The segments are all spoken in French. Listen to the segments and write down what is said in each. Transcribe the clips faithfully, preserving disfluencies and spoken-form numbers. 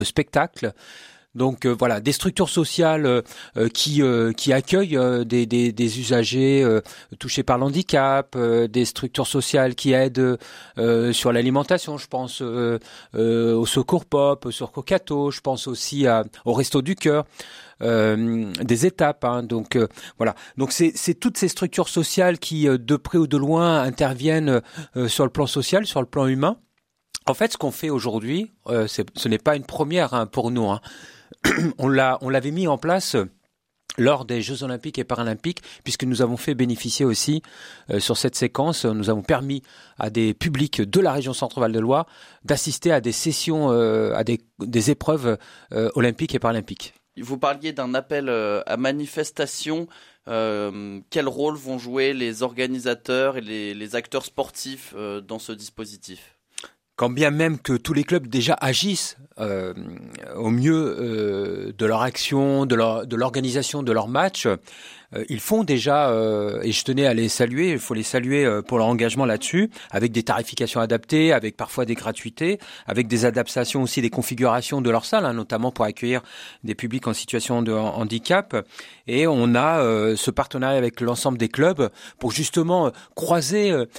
spectacle. Donc euh, voilà, des structures sociales euh, qui euh, qui accueillent euh, des, des des usagers euh, touchés par l'handicap, euh, des structures sociales qui aident euh, sur l'alimentation. Je pense euh, euh, au Secours Pop, au Secours Cato. Je pense aussi à, au Resto du Cœur. Euh, des étapes, hein, donc euh, voilà. Donc c'est c'est toutes ces structures sociales qui euh, de près ou de loin interviennent euh, sur le plan social, sur le plan humain. En fait, ce qu'on fait aujourd'hui, euh, c'est, ce n'est pas une première hein, pour nous. Hein. On l'a, on l'avait mis en place lors des Jeux Olympiques et Paralympiques, puisque nous avons fait bénéficier aussi euh, sur cette séquence, nous avons permis à des publics de la région Centre-Val de Loire d'assister à des sessions, euh, à des, des épreuves euh, olympiques et paralympiques. Vous parliez d'un appel euh, à manifestation. Euh, quel rôle vont jouer les organisateurs et les, les acteurs sportifs euh, dans ce dispositif ? Quand bien même que tous les clubs déjà agissent euh, au mieux euh, de leur action, de, leur, de l'organisation de leurs matchs, euh, ils font déjà, euh, et je tenais à les saluer, il faut les saluer euh, pour leur engagement là-dessus, avec des tarifications adaptées, avec parfois des gratuités, avec des adaptations aussi des configurations de leurs salles, hein, notamment pour accueillir des publics en situation de handicap. Et on a euh, ce partenariat avec l'ensemble des clubs pour justement euh, croiser, euh,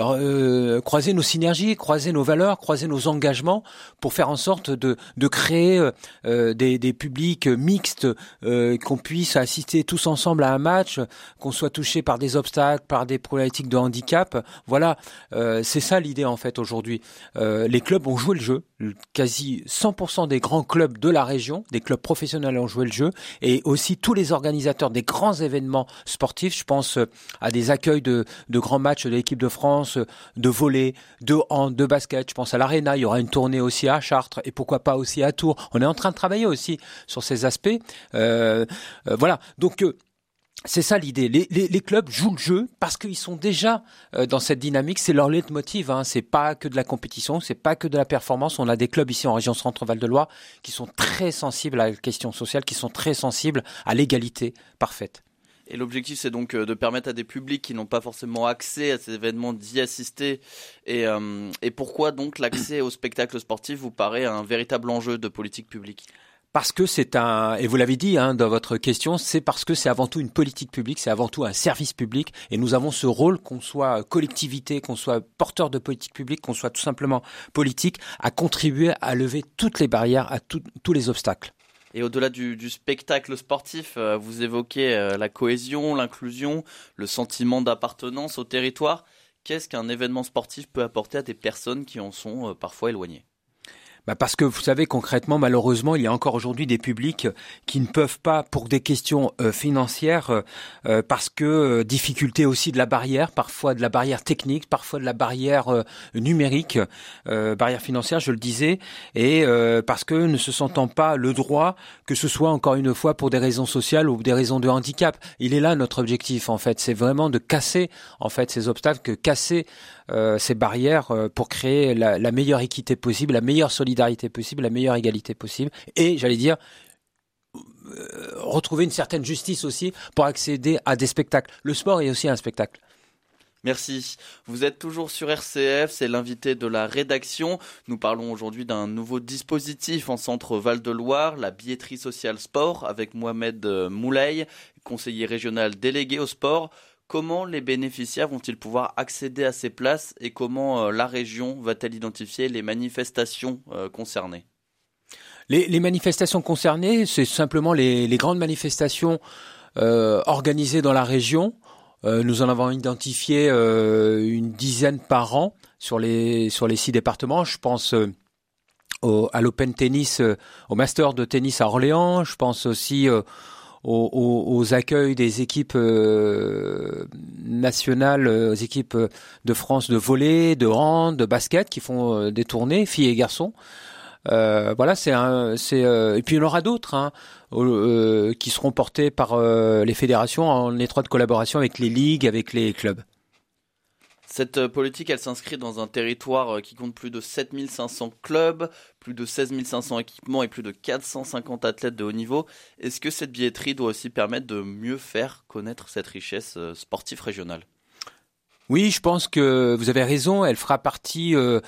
euh, croiser nos synergies, croiser nos valeurs, croiser nos engagements pour faire en sorte de, de créer euh, des, des publics mixtes, euh, qu'on puisse assister tous ensemble à un match, qu'on soit touché par des obstacles, par des problématiques de handicap. Voilà, euh, c'est ça l'idée en fait aujourd'hui. Euh, les clubs ont joué le jeu, quasi cent pour cent des grands clubs de la région, des clubs professionnels ont joué le jeu, et aussi tous les organisateurs des grands événements sportifs. Je pense à des accueils de, de grands matchs de l'équipe de France, de volley, de hand, de basket. Je pense à l'Arena, il y aura une tournée aussi à Chartres et pourquoi pas aussi à Tours. On est en train de travailler aussi sur ces aspects. Euh, euh, voilà, donc euh, c'est ça l'idée. Les, les, les clubs jouent le jeu parce qu'ils sont déjà euh, dans cette dynamique. C'est leur leitmotiv. Hein. C'est pas que de la compétition, c'est pas que de la performance. On a des clubs ici en région Centre-Val de Loire qui sont très sensibles à la question sociale, qui sont très sensibles à l'égalité parfaite. Et l'objectif, c'est donc de permettre à des publics qui n'ont pas forcément accès à ces événements d'y assister. Et, euh, et pourquoi donc l'accès au spectacle sportif vous paraît un véritable enjeu de politique publique ? Parce que c'est un, et vous l'avez dit hein, dans votre question, c'est parce que c'est avant tout une politique publique, c'est avant tout un service public, et nous avons ce rôle, qu'on soit collectivité, qu'on soit porteur de politique publique, qu'on soit tout simplement politique, à contribuer à lever toutes les barrières, à tout, tous les obstacles. Et au-delà du, du spectacle sportif, euh, vous évoquez euh, la cohésion, l'inclusion, le sentiment d'appartenance au territoire. Qu'est-ce qu'un événement sportif peut apporter à des personnes qui en sont euh, parfois éloignées ? Bah parce que vous savez concrètement, malheureusement, il y a encore aujourd'hui des publics qui ne peuvent pas, pour des questions euh, financières, euh, parce que euh, difficulté aussi de la barrière, parfois de la barrière technique, parfois de la barrière euh, numérique, euh, barrière financière, je le disais, et euh, parce que ne se sentant pas le droit, que ce soit encore une fois pour des raisons sociales ou des raisons de handicap. Il est là notre objectif en fait, c'est vraiment de casser en fait ces obstacles, que casser euh, ces barrières euh, pour créer la, la meilleure équité possible, la meilleure solidarité possible, la meilleure égalité possible, et j'allais dire euh, retrouver une certaine justice aussi pour accéder à des spectacles. Le sport est aussi un spectacle. Merci. Vous êtes toujours sur R C F, c'est l'invité de la rédaction. Nous parlons aujourd'hui d'un nouveau dispositif en centre Val-de-Loire, la billetterie sociale sport, avec Mohamed Moulay, conseiller régional délégué au sport. Comment les bénéficiaires vont-ils pouvoir accéder à ces places et comment euh, la région va-t-elle identifier les manifestations euh, concernées ? Les, les manifestations concernées, c'est simplement les, les grandes manifestations euh, organisées dans la région. Euh, nous en avons identifié euh, une dizaine par an sur les sur les six départements. Je pense euh, au, à l'Open Tennis, euh, au Master de tennis à Orléans. Je pense aussi euh, aux, aux, aux accueils des équipes euh, nationales, aux équipes de France de volley, de hand, de basket qui font euh, des tournées, filles et garçons. Euh, voilà, c'est un, c'est euh, et puis il y en aura d'autres hein, euh, qui seront portés par euh, les fédérations en étroite collaboration avec les ligues, avec les clubs. Cette politique, elle s'inscrit dans un territoire qui compte plus de sept mille cinq cents clubs, plus de seize mille cinq cents équipements et plus de quatre cent cinquante athlètes de haut niveau. Est-ce que cette billetterie doit aussi permettre de mieux faire connaître cette richesse sportive régionale ? Oui, je pense que vous avez raison. Elle fera partie euh,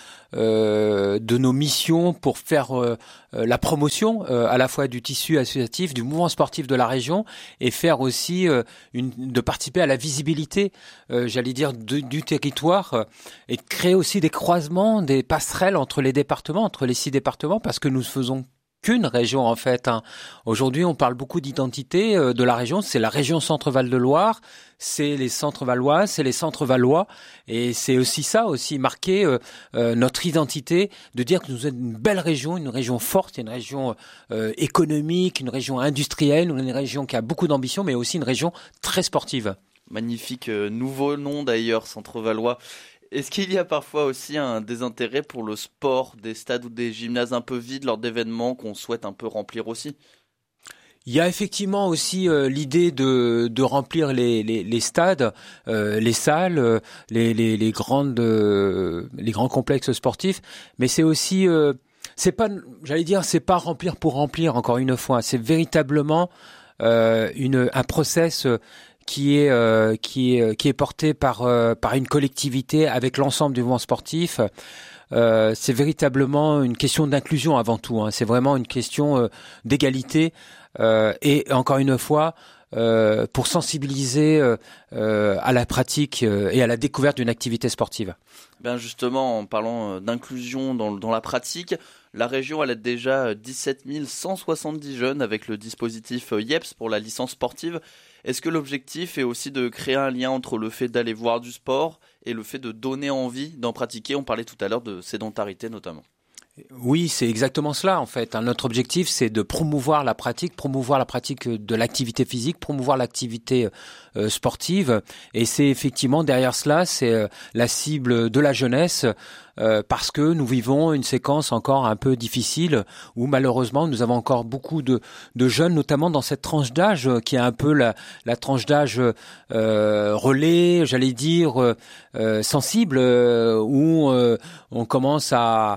euh, de nos missions pour faire euh, la promotion euh, à la fois du tissu associatif, du mouvement sportif de la région, et faire aussi euh, une, de participer à la visibilité, euh, j'allais dire, de, du territoire, euh, et de créer aussi des croisements, des passerelles entre les départements, entre les six départements, parce que nous faisons qu'une région en fait. Hein. Aujourd'hui, on parle beaucoup d'identité euh, de la région. C'est la région Centre-Val de Loire, c'est les centres valois, c'est les centres valois, et c'est aussi ça, aussi marquer euh, euh, notre identité, de dire que nous sommes une belle région, une région forte, une région euh, économique, une région industrielle, une région qui a beaucoup d'ambition, mais aussi une région très sportive. Magnifique euh, nouveau nom d'ailleurs, Centre Valois. Est-ce qu'il y a parfois aussi un désintérêt pour le sport, des stades ou des gymnases un peu vides lors d'événements qu'on souhaite un peu remplir aussi ? Il y a effectivement aussi euh, l'idée de, de remplir les, les, les stades, euh, les salles, euh, les, les, les grandes, euh, les grands complexes sportifs, mais c'est aussi, euh, c'est pas, j'allais dire, c'est pas remplir pour remplir. Encore une fois, c'est véritablement euh, une un process. Euh, qui est euh, qui est qui est porté par euh, par une collectivité avec l'ensemble du mouvement sportif. Euh, c'est véritablement une question d'inclusion avant tout. Hein. C'est vraiment une question euh, d'égalité euh, et encore une fois euh, pour sensibiliser euh, euh, à la pratique euh, et à la découverte d'une activité sportive. Ben justement, en parlant d'inclusion dans dans la pratique. La région, elle aide déjà dix-sept mille cent soixante-dix jeunes avec le dispositif Y E P S pour la licence sportive. Est-ce que l'objectif est aussi de créer un lien entre le fait d'aller voir du sport et le fait de donner envie d'en pratiquer ? On parlait tout à l'heure de sédentarité notamment. Oui, c'est exactement cela en fait. Notre objectif, c'est de promouvoir la pratique, promouvoir la pratique de l'activité physique, promouvoir l'activité euh, sportive. Et c'est effectivement derrière cela, c'est euh, la cible de la jeunesse. Euh, parce que nous vivons une séquence encore un peu difficile où malheureusement nous avons encore beaucoup de, de jeunes, notamment dans cette tranche d'âge euh, qui est un peu la, la tranche d'âge euh, relais, j'allais dire euh, sensible, euh, où euh, on commence à,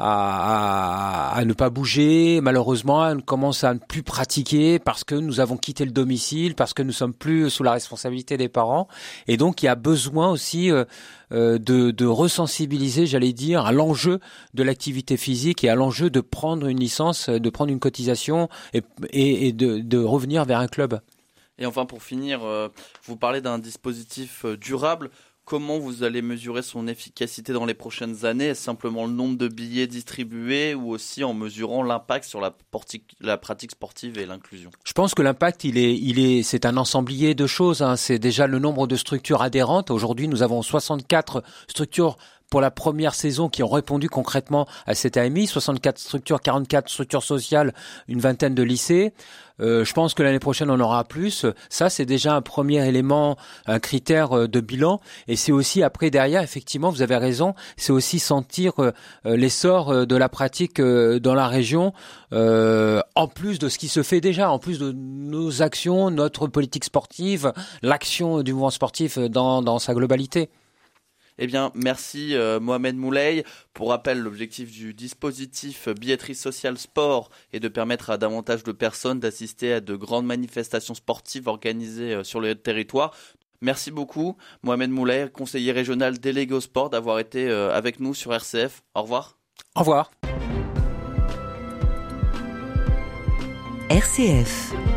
à, à, à ne pas bouger, malheureusement on commence à ne plus pratiquer parce que nous avons quitté le domicile, parce que nous sommes plus sous la responsabilité des parents, et donc il y a besoin aussi euh, Euh, de, de resensibiliser, j'allais dire, à l'enjeu de l'activité physique et à l'enjeu de prendre une licence, de prendre une cotisation et, et, et de, de revenir vers un club. Et enfin, pour finir, euh, vous parlez d'un dispositif euh, durable. Comment vous allez mesurer son efficacité dans les prochaines années ? Est-ce simplement le nombre de billets distribués ou aussi en mesurant l'impact sur la, portique, la pratique sportive et l'inclusion ? Je pense que l'impact, il est, il est, c'est un ensemblier de choses. Hein. C'est déjà le nombre de structures adhérentes. Aujourd'hui, nous avons soixante-quatre structures pour la première saison qui ont répondu concrètement à cette A M I. soixante-quatre structures, quarante-quatre structures sociales, une vingtaine de lycées. Euh, je pense que l'année prochaine, on en aura plus. Ça, c'est déjà un premier élément, un critère de bilan. Et c'est aussi, après, derrière, effectivement, vous avez raison, c'est aussi sentir euh, l'essor de la pratique euh, dans la région, euh, en plus de ce qui se fait déjà, en plus de nos actions, notre politique sportive, l'action du mouvement sportif dans, dans sa globalité. Eh bien, merci euh, Mohamed Moulay. Pour rappel, l'objectif du dispositif billetterie sociale sport est de permettre à davantage de personnes d'assister à de grandes manifestations sportives organisées euh, sur le territoire. Merci beaucoup Mohamed Moulay, conseiller régional délégué au sport, d'avoir été euh, avec nous sur R C F. Au revoir. Au revoir. R C F